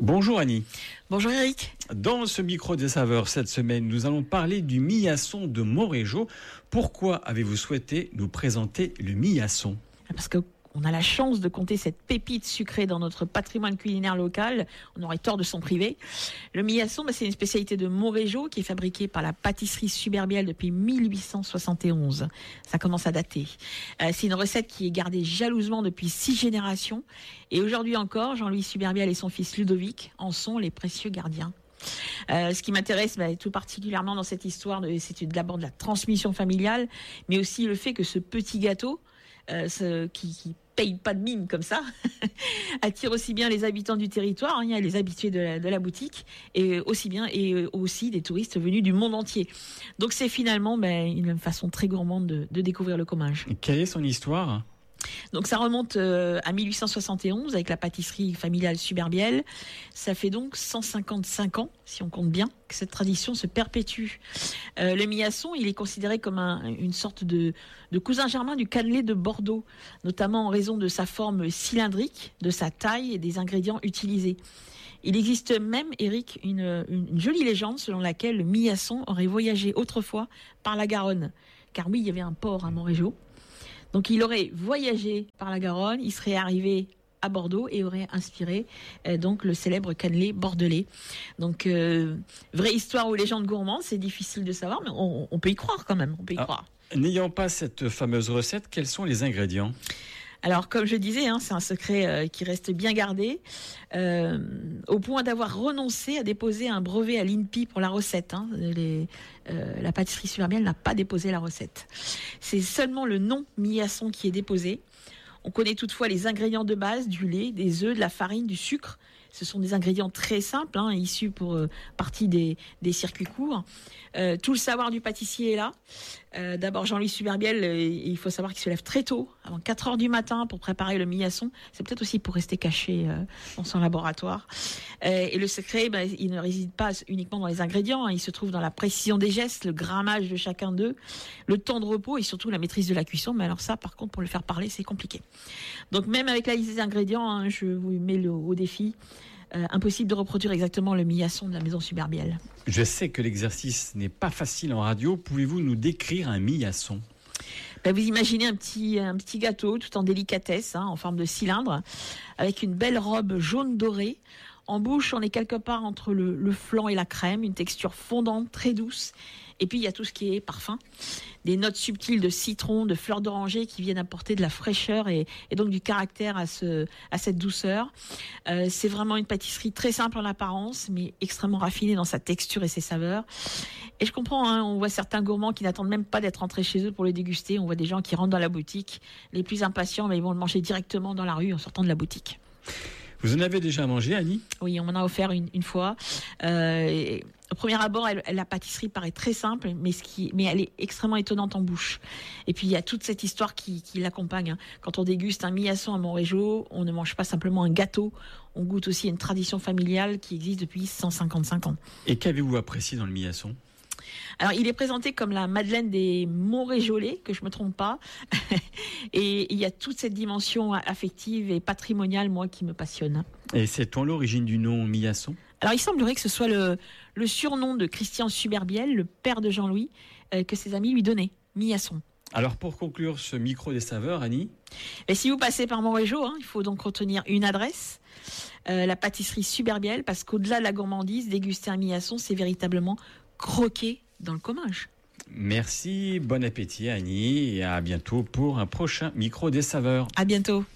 Bonjour Annie. Bonjour Eric. Dans ce micro des saveurs cette semaine, nous allons parler du miasson de Montrégeau. Pourquoi avez-vous souhaité nous présenter le miasson ? Parce qu'on a la chance de compter cette pépite sucrée dans notre patrimoine culinaire local. On aurait tort de s'en priver. Le miasson, c'est une spécialité de Montrégeau qui est fabriquée par la pâtisserie Suberbiel depuis 1871. Ça commence à dater. C'est une recette qui est gardée jalousement depuis 6 générations. Et aujourd'hui encore, Jean-Louis Suberbiel et son fils Ludovic en sont les précieux gardiens. Ce qui m'intéresse tout particulièrement dans cette histoire, c'est d'abord de la transmission familiale, mais aussi le fait que ce petit gâteau, qui paye pas de mine comme ça, attire aussi bien les habitants du territoire, les habitués de la boutique, et aussi des touristes venus du monde entier. Donc c'est finalement une façon très gourmande de découvrir le comminges. Quelle est son histoire ? Donc ça remonte à 1871 avec la pâtisserie familiale Suberbiel. Ça fait donc 155 ans, si on compte bien, que cette tradition se perpétue. Le miasson, il est considéré comme une sorte de cousin germain du cannelé de Bordeaux, notamment en raison de sa forme cylindrique, de sa taille et des ingrédients utilisés. Il existe même, Eric, une jolie légende selon laquelle le miasson aurait voyagé autrefois par la Garonne. Car oui, il y avait un port à Montrégeau. Donc il aurait voyagé par la Garonne, il serait arrivé à Bordeaux et aurait inspiré donc le célèbre cannelé bordelais. Donc vraie histoire ou légende gourmande, c'est difficile de savoir, mais on peut y croire quand même. On peut y croire. N'ayant pas cette fameuse recette, quels sont les ingrédients ? Alors, comme je disais, c'est un secret qui reste bien gardé, au point d'avoir renoncé à déposer un brevet à l'INPI pour la recette. La pâtisserie Suberbiel n'a pas déposé la recette. C'est seulement le nom miasson qui est déposé. On connaît toutefois les ingrédients de base, du lait, des œufs, de la farine, du sucre. Ce sont des ingrédients très simples, issus pour partie des circuits courts. Tout le savoir du pâtissier est là. D'abord, Jean-Louis Suberbiel, il faut savoir qu'il se lève très tôt, avant 4 heures du matin, pour préparer le miasson. C'est peut-être aussi pour rester caché dans son laboratoire. Et le secret, il ne réside pas uniquement dans les ingrédients. Il se trouve dans la précision des gestes, le grammage de chacun d'eux, le temps de repos et surtout la maîtrise de la cuisson. Mais alors ça, par contre, pour le faire parler, c'est compliqué. Donc même avec la liste des ingrédients, je vous mets au défi. Impossible de reproduire exactement le miasson de la maison Suberbiel. Je sais que l'exercice n'est pas facile en radio. Pouvez-vous nous décrire un miasson ? Vous imaginez un petit gâteau tout en délicatesse, en forme de cylindre, avec une belle robe jaune dorée. En bouche, on est quelque part entre le flan et la crème, une texture fondante, très douce. Et puis, il y a tout ce qui est parfum. Des notes subtiles de citron, de fleurs d'oranger qui viennent apporter de la fraîcheur et donc du caractère à cette douceur. C'est vraiment une pâtisserie très simple en apparence, mais extrêmement raffinée dans sa texture et ses saveurs. Et je comprends, on voit certains gourmands qui n'attendent même pas d'être rentrés chez eux pour le déguster. On voit des gens qui rentrent dans la boutique. Les plus impatients, ils vont le manger directement dans la rue en sortant de la boutique. Vous en avez déjà mangé, Annie ? Oui, on m'en a offert une fois. Au premier abord, la pâtisserie paraît très simple, mais elle est extrêmement étonnante en bouche. Et puis, il y a toute cette histoire qui l'accompagne. Quand on déguste un miasson à Montrégeau, on ne mange pas simplement un gâteau, on goûte aussi une tradition familiale qui existe depuis 155 ans. Et qu'avez-vous apprécié dans le miasson ? Alors, il est présenté comme la Madeleine des Montréjolais, que je me trompe pas. Et il y a toute cette dimension affective et patrimoniale, moi, qui me passionne. Et sait-on l'origine du nom miasson ? Alors, il semblerait que ce soit le surnom de Christian Suberbiel, le père de Jean-Louis, que ses amis lui donnaient, miasson. Alors, pour conclure ce micro des saveurs, Annie ? Et si vous passez par Montrégeau, il faut donc retenir une adresse, la pâtisserie Suberbiel, parce qu'au-delà de la gourmandise, déguster un miasson, c'est véritablement croquer dans le comminges. Merci, bon appétit Annie et à bientôt pour un prochain micro des saveurs. À bientôt.